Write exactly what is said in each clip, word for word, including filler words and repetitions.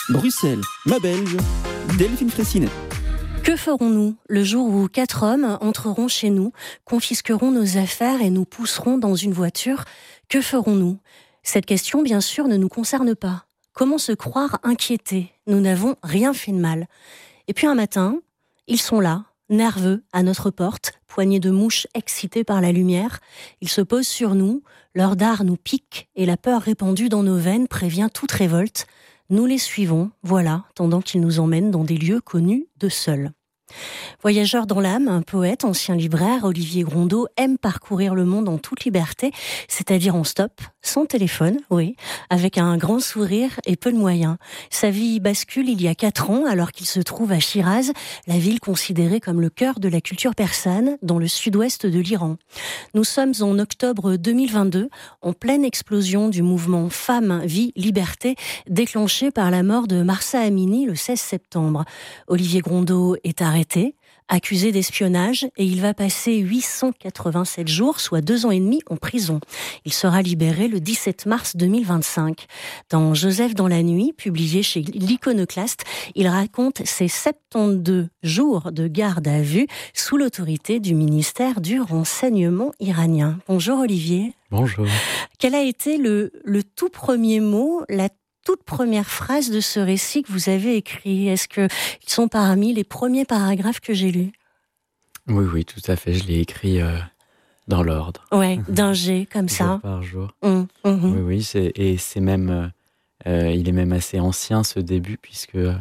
Bruxelles, ma Belge, Delphine Fraissinet. Que ferons-nous le jour où quatre hommes entreront chez nous, confisqueront nos affaires et nous pousseront dans une voiture? Que ferons-nous? Cette question, bien sûr, ne nous concerne pas. Comment se croire inquiétés? Nous n'avons rien fait de mal. Et puis un matin, ils sont là, nerveux, à notre porte, poignée de mouches excitées par la lumière. Ils se posent sur nous, leur dard nous pique et la peur répandue dans nos veines prévient toute révolte. Nous les suivons, voilà, tandant qu'ils nous emmènent dans des lieux connus de seuls. Voyageur dans l'âme, un poète, ancien libraire, Olivier Grondeau aime parcourir le monde en toute liberté, c'est-à-dire en stop, sans téléphone, oui, avec un grand sourire et peu de moyens. Sa vie bascule il y a quatre ans, alors qu'il se trouve à Chiraz, la ville considérée comme le cœur de la culture persane, dans le sud-ouest de l'Iran. Nous sommes en octobre deux mille vingt-deux, en pleine explosion du mouvement Femmes, Vie, Liberté, déclenché par la mort de Mahsa Amini le seize septembre. Olivier Grondeau est arrêté. Accusé d'espionnage, et il va passer huit cent quatre-vingt-sept jours, soit deux ans et demi, en prison. Il sera libéré le dix-sept mars deux mille vingt-cinq. Dans Joseph dans la nuit, publié chez l'Iconoclaste, il raconte ses soixante-douze jours de garde à vue sous l'autorité du ministère du renseignement iranien. Bonjour Olivier. Bonjour. Quel a été le, le tout premier mot, la toute première phrase de ce récit que vous avez écrit? Est-ce qu'ils sont parmi les premiers paragraphes que j'ai lus? Oui, oui, tout à fait. Je l'ai écrit euh, dans l'ordre. Ouais, d'un jet, comme ça. Jour par jour. Mmh, mmh. Oui, oui. C'est, et c'est même, euh, il est même assez ancien, ce début, puisque euh,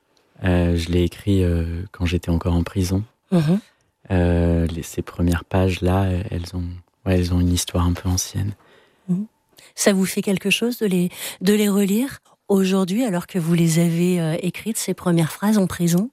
je l'ai écrit euh, quand j'étais encore en prison. Mmh. Euh, les, ces premières pages-là, elles ont, ouais, elles ont une histoire un peu ancienne. Mmh. Ça vous fait quelque chose de les, de les relire aujourd'hui, alors que vous les avez euh, écrites, ces premières phrases, en prison?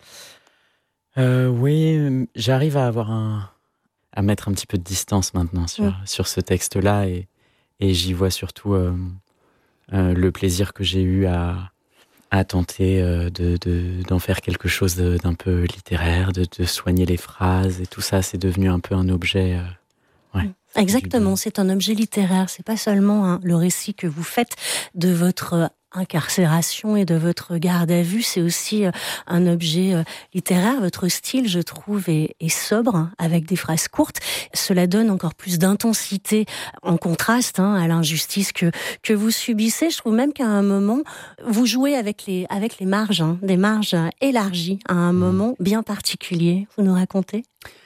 euh, Oui, j'arrive à avoir un, à mettre un petit peu de distance maintenant sur, mmh. sur ce texte-là, et, et j'y vois surtout euh, euh, le plaisir que j'ai eu à, à tenter euh, de, de, d'en faire quelque chose de, d'un peu littéraire, de, de soigner les phrases, et tout ça, c'est devenu un peu un objet... Euh, ouais. Exactement, c'est un objet littéraire, c'est pas seulement hein, le récit que vous faites de votre incarcération et de votre garde à vue, c'est aussi euh, un objet euh, littéraire. Votre style, je trouve, est, est sobre, hein, avec des phrases courtes. Cela donne encore plus d'intensité en contraste hein, à l'injustice que, que vous subissez. Je trouve même qu'à un moment, vous jouez avec les, avec les marges, hein, des marges élargies, à un moment bien particulier. Vous nous racontez ?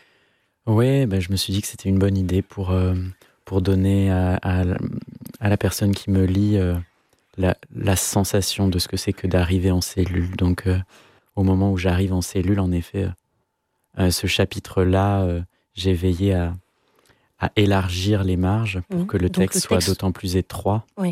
Oui, ben je me suis dit que c'était une bonne idée pour, euh, pour donner à, à, à la personne qui me lit euh, la, la sensation de ce que c'est que d'arriver en cellule. Donc, euh, au moment où j'arrive en cellule, en effet, euh, euh, ce chapitre-là, euh, j'ai veillé à, à élargir les marges pour mmh. que le texte, le texte soit d'autant plus étroit. Oui.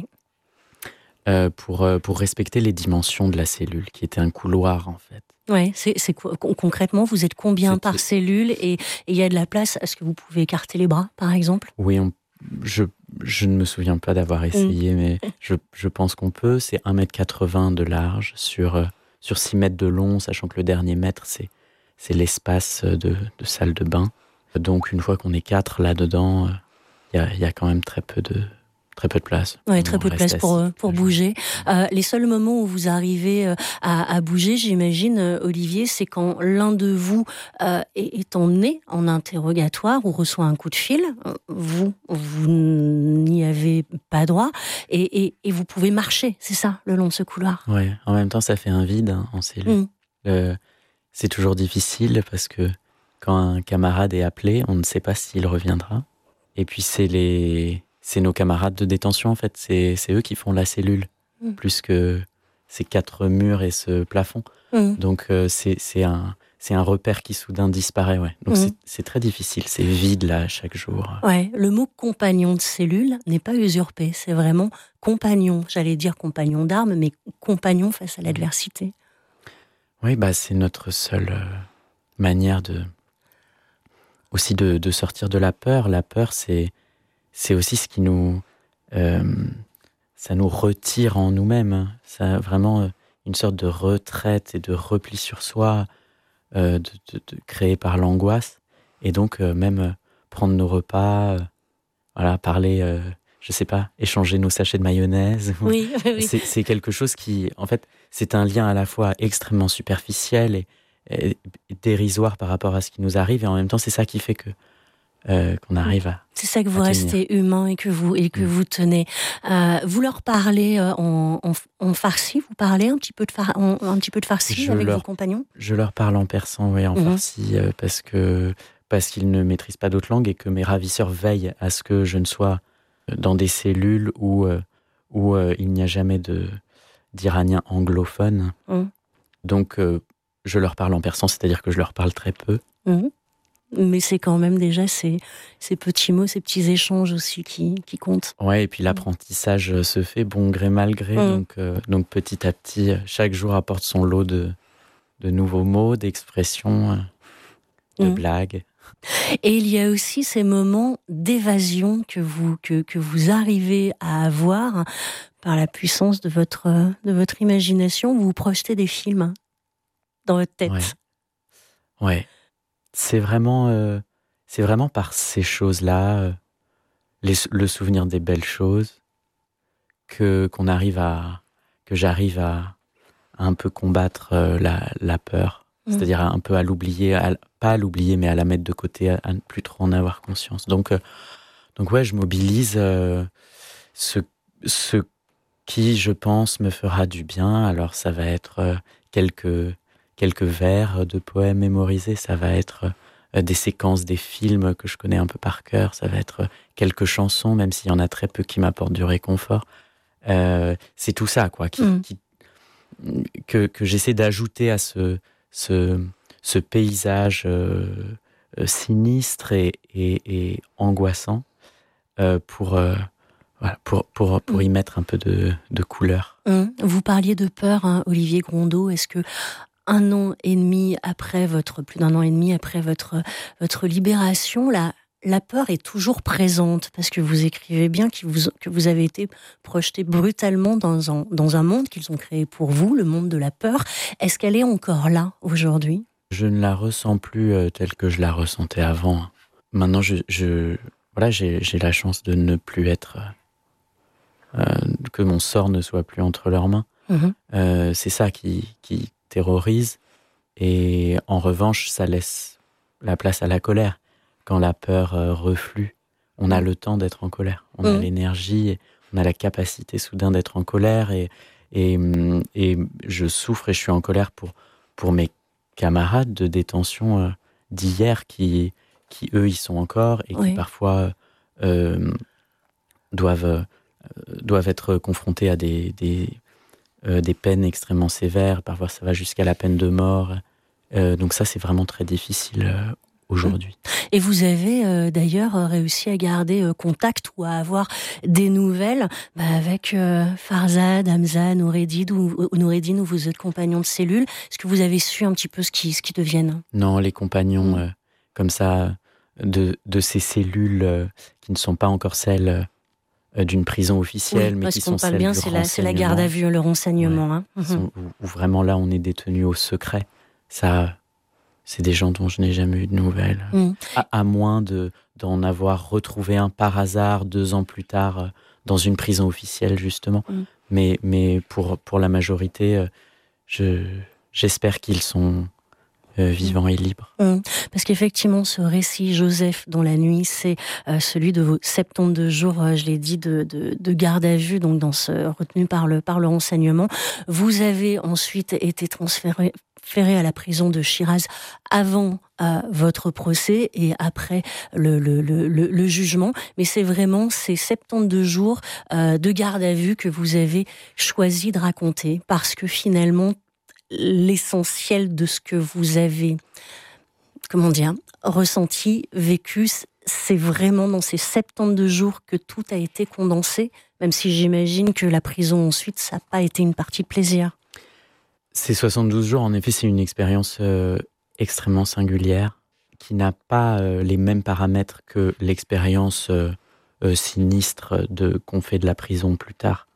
Euh, pour, euh, pour respecter les dimensions de la cellule, qui était un couloir, en fait. Ouais, c'est, c'est concrètement, vous êtes combien c'est, par cellule, et il y a de la place? Est-ce que vous pouvez écarter les bras, par exemple? Oui, on, je, je ne me souviens pas d'avoir essayé, mmh. mais je, je pense qu'on peut. C'est un mètre quatre-vingts de large sur, euh, sur six mètres de long, sachant que le dernier mètre, c'est, c'est l'espace de, de salle de bain. Donc, une fois qu'on est quatre là-dedans, il euh, y, y a quand même très peu de... Très peu de place. Oui, très peu de place pour, pour bouger. Euh, les seuls moments où vous arrivez à, à bouger, j'imagine, Olivier, c'est quand l'un de vous euh, est emmené en interrogatoire ou reçoit un coup de fil. Vous, vous n'y avez pas droit et, et, et vous pouvez marcher, c'est ça, le long de ce couloir. Oui, en même temps, ça fait un vide hein, en cellule. Mmh. Euh, c'est toujours difficile parce que quand un camarade est appelé, on ne sait pas s'il reviendra. Et puis, c'est les... C'est nos camarades de détention, en fait. C'est, c'est eux qui font la cellule, mmh. plus que ces quatre murs et ce plafond. Mmh. Donc, euh, c'est, c'est, un, c'est un repère qui soudain disparaît. Ouais. Donc, mmh. c'est, c'est très difficile. C'est vide, là, chaque jour. Ouais, le mot compagnon de cellule n'est pas usurpé. C'est vraiment compagnon. J'allais dire compagnon d'armes, mais compagnon face à l'adversité. Oui, bah, c'est notre seule euh, manière de... aussi de, de sortir de la peur. La peur, c'est... C'est aussi ce qui nous, euh, ça nous retire en nous-mêmes. Ça vraiment une sorte de retraite et de repli sur soi, euh, de, de, de, créé par l'angoisse. Et donc euh, même euh, prendre nos repas, euh, voilà, parler euh, je sais pas, échanger nos sachets de mayonnaise. Oui, oui, oui. C'est, c'est quelque chose qui, en fait, c'est un lien à la fois extrêmement superficiel et, et dérisoire par rapport à ce qui nous arrive, et en même temps, c'est ça qui fait que euh, qu'on arrive à. C'est ça que vous restez humain et que vous et que mmh. vous tenez. Euh, vous leur parlez en, en, en farsi, vous parlez un petit peu de far, en, un petit peu de farsi je avec leur, vos compagnons. Je leur parle en persan, oui, en mmh. farsi, euh, parce que parce qu'ils ne maîtrisent pas d'autres langues et que mes ravisseurs veillent à ce que je ne sois dans des cellules où euh, où euh, il n'y a jamais de d'Iraniens anglophones. Mmh. Donc euh, je leur parle en persan, c'est-à-dire que je leur parle très peu. Mmh. Mais c'est quand même déjà ces, ces petits mots, ces petits échanges aussi qui, qui comptent. Ouais, et puis l'apprentissage se fait bon gré mal gré. Mmh. Donc, euh, donc petit à petit, chaque jour apporte son lot de, de nouveaux mots, d'expressions, de mmh. blagues. Et il y a aussi ces moments d'évasion que vous, que, que vous arrivez à avoir par la puissance de votre, de votre imagination. Vous vous projetez des films dans votre tête. Ouais. ouais. C'est vraiment, euh, c'est vraiment par ces choses-là, euh, les, le souvenir des belles choses, que qu'on arrive à, que j'arrive à, à un peu combattre euh, la, la peur, mmh. c'est-à-dire à, un peu à l'oublier, à, pas à l'oublier, mais à la mettre de côté, à, à ne plus trop en avoir conscience. Donc, euh, donc ouais, je mobilise euh, ce, ce qui, je pense, me fera du bien. Alors ça va être euh, quelques quelques vers de poèmes mémorisés, ça va être euh, des séquences des films que je connais un peu par cœur, ça va être quelques chansons, même s'il y en a très peu qui m'apportent du réconfort. Euh, c'est tout ça, quoi, qui, mmh. qui, que, que j'essaie d'ajouter à ce, ce, ce paysage euh, sinistre et, et, et angoissant euh, pour, euh, voilà, pour, pour, pour mmh. y mettre un peu de, de couleur. Mmh. Vous parliez de peur, hein, Olivier Grondeau. Est-ce que un an et demi après votre, plus d'un an et demi après votre, votre libération, la, la peur est toujours présente, parce que vous écrivez bien que vous, que vous avez été projeté brutalement dans un, dans un monde qu'ils ont créé pour vous, le monde de la peur. Est-ce qu'elle est encore là aujourd'hui ? Je ne la ressens plus euh, telle que je la ressentais avant. Maintenant, je, je, voilà, j'ai, j'ai la chance de ne plus être... Euh, que mon sort ne soit plus entre leurs mains. Mmh. Euh, c'est ça qui... qui terrorise, et en revanche ça laisse la place à la colère. Quand la peur euh, reflue, on a le temps d'être en colère, on mmh. a l'énergie, on a la capacité soudain d'être en colère, et, et, et je souffre et je suis en colère pour, pour mes camarades de détention euh, d'hier qui, qui eux y sont encore et oui. qui parfois euh, doivent, euh, doivent être confrontés à des, des Euh, des peines extrêmement sévères, parfois ça va jusqu'à la peine de mort. Euh, donc ça, c'est vraiment très difficile euh, aujourd'hui. Et vous avez euh, d'ailleurs réussi à garder euh, contact ou à avoir des nouvelles bah, avec euh, Farzad, Hamza, Noureddine ou, Noureddine, où vous êtes compagnons de cellule. Est-ce que vous avez su un petit peu ce qu'ils ce qui deviennent ? Non, les compagnons mmh. euh, comme ça de, de ces cellules euh, qui ne sont pas encore celles... Euh, d'une prison officielle, oui, mais qui sont celles bien, du c'est la, c'est la garde à vue, le renseignement. Ouais. Hein. Mmh. Sont, où, où vraiment là, on est détenu au secret. Ça, c'est des gens dont je n'ai jamais eu de nouvelles. Mmh. À, à moins de, d'en avoir retrouvé un par hasard deux ans plus tard euh, dans une prison officielle, justement. Mmh. Mais, mais pour, pour la majorité, euh, je, j'espère qu'ils sont... Euh, vivant et libre. Mmh. Parce qu'effectivement, ce récit Joseph dans la nuit, c'est euh, celui de vos soixante-douze jours, euh, je l'ai dit, de, de, de garde à vue, donc dans ce, retenu par le, par le renseignement. Vous avez ensuite été transféré à la prison de Chiraz avant euh, votre procès et après le, le, le, le, le jugement. Mais c'est vraiment ces soixante-douze jours euh, de garde à vue que vous avez choisi de raconter, parce que finalement, l'essentiel de ce que vous avez, comment dire, ressenti, vécu, c'est vraiment dans ces soixante-douze jours que tout a été condensé, même si j'imagine que la prison ensuite, ça n'a pas été une partie de plaisir. Ces soixante-douze jours, en effet, c'est une expérience euh, extrêmement singulière, qui n'a pas euh, les mêmes paramètres que l'expérience euh, euh, sinistre de, qu'on fait de la prison plus tard,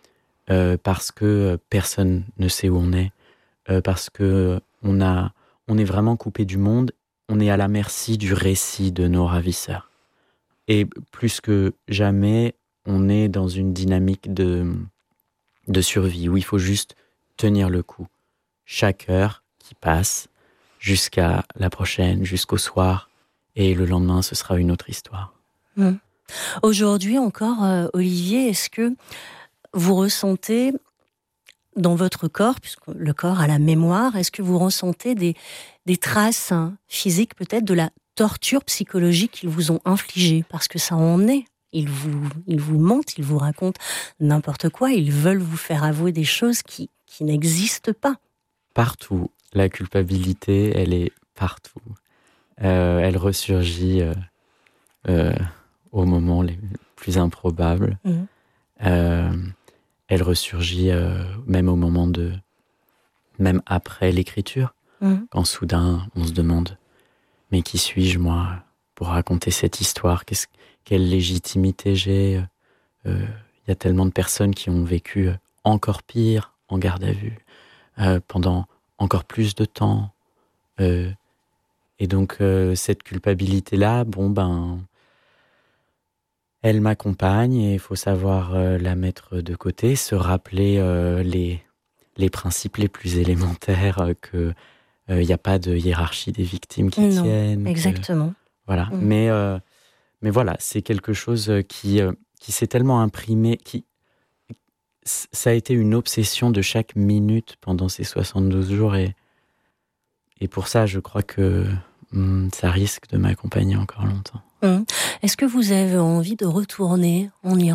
euh, parce que euh, personne ne sait où on est, Euh, parce que on a, on est vraiment coupé du monde, on est à la merci du récit de nos ravisseurs. Et plus que jamais, on est dans une dynamique de, de survie où il faut juste tenir le coup. Chaque heure qui passe jusqu'à la prochaine, jusqu'au soir, et le lendemain, ce sera une autre histoire. Mmh. Aujourd'hui encore, euh, Olivier, est-ce que vous ressentez dans votre corps, puisque le corps a la mémoire, est-ce que vous ressentez des, des traces hein, physiques peut-être de la torture psychologique qu'ils vous ont infligée? Parce que ça en est. Ils vous, ils vous mentent, ils vous racontent n'importe quoi, ils veulent vous faire avouer des choses qui, qui n'existent pas. Partout. La culpabilité, elle est partout. Euh, elle ressurgit euh, euh, au moment les plus improbables. Mmh. Euh, elle ressurgit euh, même au moment de... Même après l'écriture, mmh. quand soudain on se demande « Mais qui suis-je, moi, pour raconter cette histoire ? Qu'est-ce, quelle légitimité j'ai ?» Il euh, y a tellement de personnes qui ont vécu encore pire en garde à vue, euh, pendant encore plus de temps. Euh, et donc, euh, cette culpabilité-là, bon, ben... elle m'accompagne et il faut savoir euh, la mettre de côté, se rappeler euh, les, les principes les plus élémentaires, euh, qu'il n'y euh, a pas de hiérarchie des victimes qui non, tiennent. Exactement. Que, voilà. Mmh. Mais, euh, mais voilà, c'est quelque chose qui, euh, qui s'est tellement imprimé, qui, ça a été une obsession de chaque minute pendant ces soixante-douze jours. Et, et pour ça, je crois que hum, ça risque de m'accompagner encore longtemps. Mmh. Est-ce que vous avez envie de retourner en Iran ?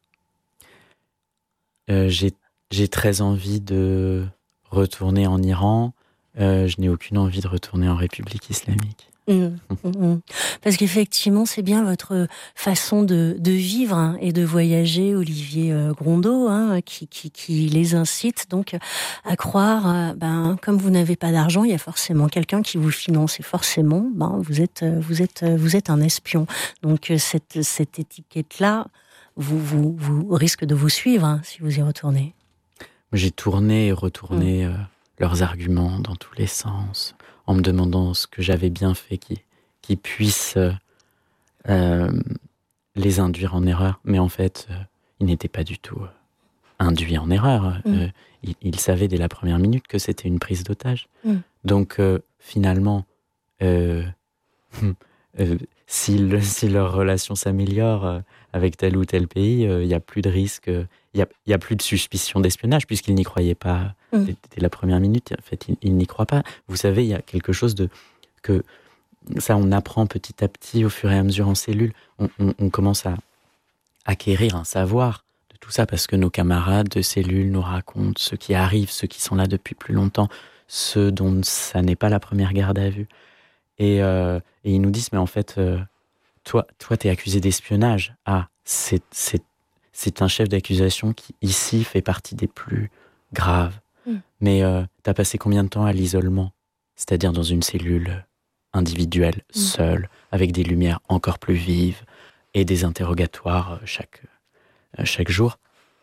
euh, j'ai, j'ai très envie de retourner en Iran. Euh, je n'ai aucune envie de retourner en République islamique. Mmh. Mmh. Parce qu'effectivement, c'est bien votre façon de, de vivre hein, et de voyager, Olivier euh, Grondeau, hein, qui, qui, qui les incite donc à croire, euh, ben, comme vous n'avez pas d'argent, il y a forcément quelqu'un qui vous finance et forcément, ben, vous êtes, vous êtes, vous êtes un espion. Donc cette, cette étiquette-là, vous, vous, vous risque de vous suivre hein, si vous y retournez. J'ai tourné et retourné mmh. euh, leurs arguments dans tous les sens, en me demandant ce que j'avais bien fait qui, qui puisse euh, euh, les induire en erreur. Mais en fait, euh, ils n'étaient pas du tout euh, induits en erreur. Mmh. Euh, ils, ils savaient dès la première minute que c'était une prise d'otage. Mmh. Donc, euh, finalement, euh, euh, si, le, si leur relation s'améliore euh, avec tel ou tel pays, il euh, n'y a plus de risque, il euh, n'y a, a plus de suspicion d'espionnage, puisqu'ils n'y croyaient pas mmh. dès, dès la première minute. En fait, ils, ils n'y croient pas. Vous savez, il y a quelque chose de... que ça, on apprend petit à petit, au fur et à mesure en cellule. On, on, on commence à acquérir un savoir de tout ça, parce que nos camarades de cellule nous racontent ce qui arrive, ceux qui sont là depuis plus longtemps, ceux dont ça n'est pas la première garde à vue. Et, euh, et ils nous disent, mais en fait, euh, toi, toi, t'es accusé d'espionnage. Ah, c'est, c'est, c'est un chef d'accusation qui, ici, fait partie des plus graves. Mm. Mais euh, t'as passé combien de temps à l'isolement ? C'est-à-dire dans une cellule individuelle, mm. seule, avec des lumières encore plus vives et des interrogatoires chaque, chaque jour.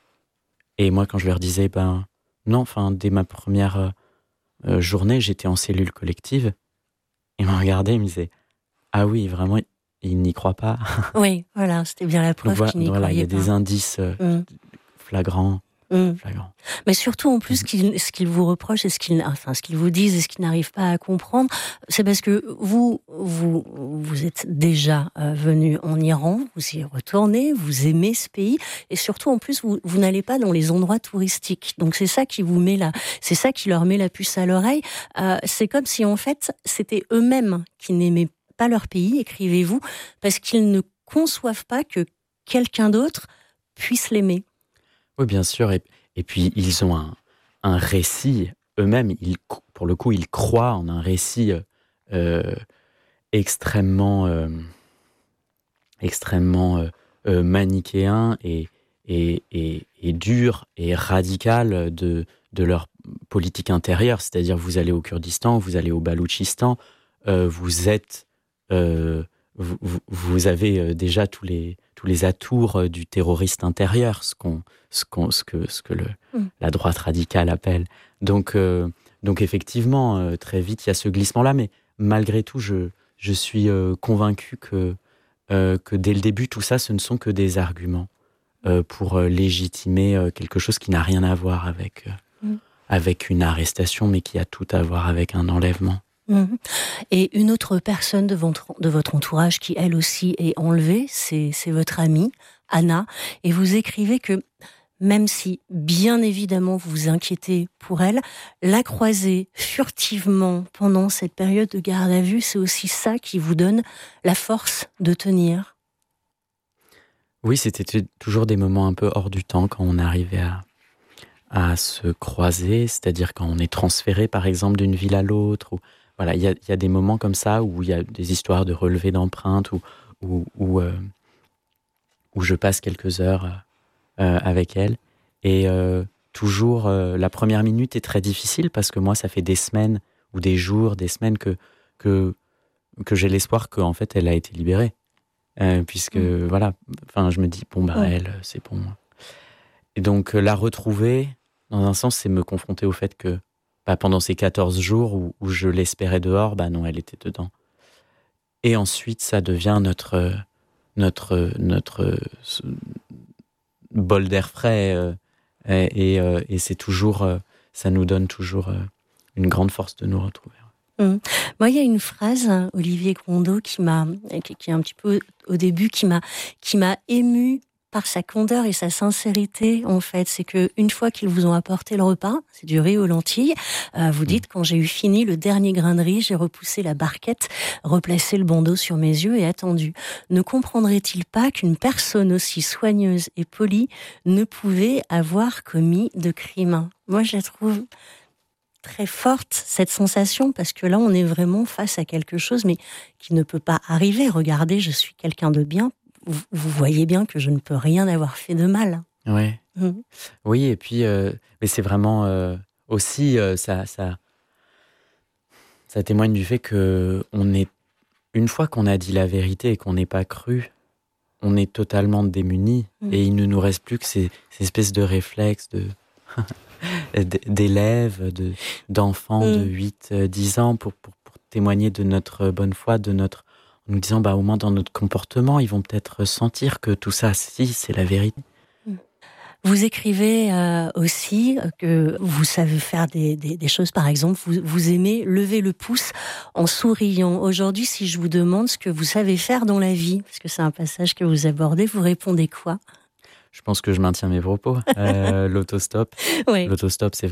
Et moi, quand je leur disais, ben non, enfin, dès ma première euh, journée, j'étais en cellule collective, ils me regardaient, ils me disaient, ah oui, vraiment, ils n'y croient pas. Oui, voilà, c'était bien la preuve voilà, qu'ils n'y voilà, croyaient pas. Il y a des indices euh, mm. flagrants. Mmh. Mais surtout, en plus, mmh. qu'il, ce qu'ils vous reprochent, et ce qu'ils, enfin, ce qu'ils vous disent et ce qu'ils n'arrivent pas à comprendre, c'est parce que vous, vous, vous êtes déjà euh, venu en Iran, vous y retournez, vous aimez ce pays, et surtout, en plus, vous, vous n'allez pas dans les endroits touristiques. Donc, c'est ça qui vous met la, c'est ça qui leur met la puce à l'oreille. Euh, c'est comme si, en fait, c'était eux-mêmes qui n'aimaient pas leur pays, écrivez-vous, parce qu'ils ne conçoivent pas que quelqu'un d'autre puisse l'aimer. Oui, bien sûr. Et, et puis, ils ont un, un récit eux-mêmes. Ils, pour le coup, ils croient en un récit euh, extrêmement, euh, extrêmement euh, euh, manichéen et, et, et, et dur et radical de, de leur politique intérieure. C'est-à-dire, vous allez au Kurdistan, vous allez au Baloutchistan, euh, vous êtes... Euh, vous, vous, vous avez déjà tous les... tous les atours du terroriste intérieur, ce, qu'on, ce, qu'on, ce, que, ce que le, mmh. la droite radicale appelle. Donc, euh, donc effectivement, euh, très vite, il y a ce glissement-là, mais malgré tout, je, je suis euh, convaincu que, euh, que dès le début, tout ça, ce ne sont que des arguments. euh, pour légitimer euh, quelque chose qui n'a rien à voir avec, euh, mmh. avec une arrestation, mais qui a tout à voir avec un enlèvement. Mmh. Et une autre personne de votre, de votre entourage qui, elle aussi, est enlevée, c'est, c'est votre amie, Anna. Et vous écrivez que, même si, bien évidemment, vous vous inquiétez pour elle, la croiser furtivement pendant cette période de garde à vue, c'est aussi ça qui vous donne la force de tenir. Oui, c'était toujours des moments un peu hors du temps quand on arrivait à, à se croiser, c'est-à-dire quand on est transféré, par exemple, d'une ville à l'autre, ou voilà, il y a, y a des moments comme ça où il y a des histoires de relevés d'empreintes, où, où, où, euh, où je passe quelques heures euh, avec elle. Et euh, toujours, euh, la première minute est très difficile parce que moi, ça fait des semaines ou des jours, des semaines que, que, que j'ai l'espoir qu'en fait, elle a été libérée. Euh, puisque, mmh. voilà, enfin, je me dis, bon, bah, mmh. elle, c'est bon. Et donc, euh, la retrouver, dans un sens, c'est me confronter au fait que bah, pendant ces quatorze jours où, où je l'espérais dehors, bah non, elle était dedans. Et ensuite, ça devient notre, notre, notre euh, bol d'air frais. Euh, et, et, euh, et c'est toujours, euh, ça nous donne toujours euh, une grande force de nous retrouver. Mmh. Moi, il y a une phrase, Olivier Condo, qui m'a, qui, qui est un petit peu au début, qui m'a, qui m'a émue par sa candeur et sa sincérité, en fait. C'est que une fois qu'ils vous ont apporté le repas, c'est du riz aux lentilles, euh, vous dites, mmh. quand j'ai eu fini le dernier grain de riz, j'ai repoussé la barquette, replacé le bandeau sur mes yeux et attendu. Ne comprendrait-il pas qu'une personne aussi soigneuse et polie ne pouvait avoir commis de crime? Moi, je la trouve très forte, cette sensation, parce que là, on est vraiment face à quelque chose, mais qui ne peut pas arriver. Regardez, je suis quelqu'un de bien. Vous, vous voyez bien que je ne peux rien avoir fait de mal. Ouais. Mmh. Oui, et puis, euh, mais c'est vraiment euh, aussi, euh, ça, ça, ça témoigne du fait que on est, une fois qu'on a dit la vérité et qu'on n'est pas cru, on est totalement démunis, mmh. et il ne nous reste plus que ces, ces espèces de réflexes de d'élèves, de, d'enfants mmh. de huit dix ans pour, pour, pour témoigner de notre bonne foi, de notre, en nous disant, bah, au moins dans notre comportement, ils vont peut-être sentir que tout ça, si, c'est la vérité. Vous écrivez euh, aussi que vous savez faire des, des, des choses, par exemple, vous, vous aimez lever le pouce en souriant. Aujourd'hui, si je vous demande ce que vous savez faire dans la vie, parce que c'est un passage que vous abordez, vous répondez quoi ? Je pense que je maintiens mes propos. Euh, l'autostop. Oui. L'autostop, c'est